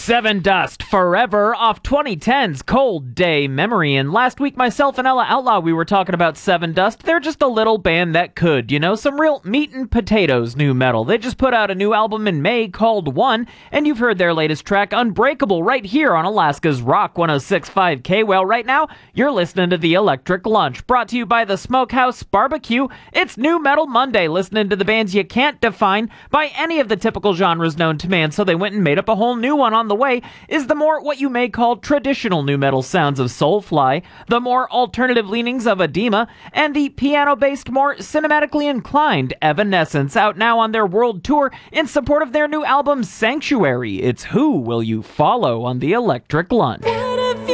Sevendust Forever off 2010's Cold Day Memory. And last week, myself and Ella Outlaw, we were talking about Sevendust. They're just a little band that could, some real meat and potatoes new metal. They just put out a new album in May called One, and you've heard their latest track, Unbreakable, right here on Alaska's Rock 106.5 K. Well, right now, you're listening to The Electric Lunch, brought to you by the Smokehouse Barbecue. It's New Metal Monday, listening to the bands you can't define by any of the typical genres known to man, so they went and made up a whole new one. On the way is the more what you may call traditional new metal sounds of Soulfly, the more alternative leanings of Edema, and the piano-based, more cinematically inclined Evanescence, out now on their world tour in support of their new album Sanctuary. It's Who Will You Follow on The Electric Lunch.